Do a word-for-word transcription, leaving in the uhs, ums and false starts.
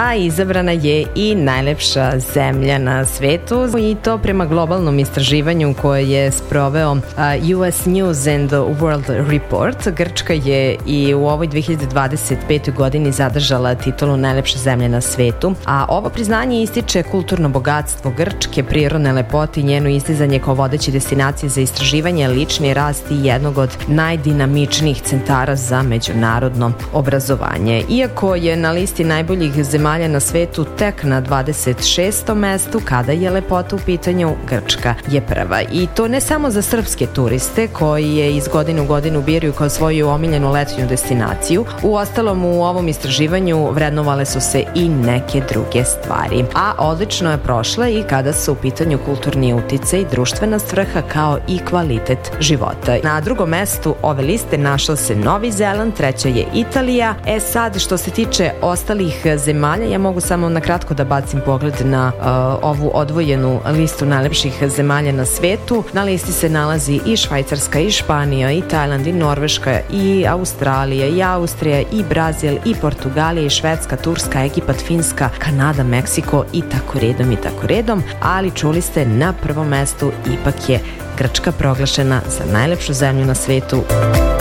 a izabrana je i najlepša zemlja na svetu, i to prema globalnom istraživanju koje je sproveo U S News and World Report. Grčka je i u ovoj dve hiljade dvadeset petoj godini zadržala titulu najlepše zemlje na svetu, a ovo priznanje ističe kulturno bogatstvo Grčke, prirodne lepote i njeno istizanje kao vodeće destinacije za istraživanje, lični rast i jednog od najdinamičnijih centara za međunarodno obrazovanje. Iako je na listi najboljih zemalja na svetu tek na dvadeset šestom mestu, kada je lepota u pitanju, Grčka je prva. I to ne samo za srpske turiste koji je iz godine u godinu biraju kao svoju omiljenu letnju destinaciju. U ostalom, u ovom istraživanju vrednovale su se i neke druge stvari. A odlično je prošla i kada su u pitanju kulturni uticaj, društvena svrha kao i kvalitet života. Na drugom mestu ove liste našao se Novi Zeland, treća je Italija. E sad, što se tiče ostalih zemalja, ja mogu samo na kratko da bacim pogled na uh, ovu odvojenu listu najlepših zemalja na svetu. Na listi se nalazi i Švajcarska, i Španija, i Tajland, i Norveška, i Australija, i Austrija, i Brazil, i Portugalija, i Švedska, Turska, Egipat, Finska, Kanada, Meksiko i tako redom i tako redom. Ali čuli ste, na prvom mestu ipak je Grčka proglašena za najlepšu zemlju na svetu.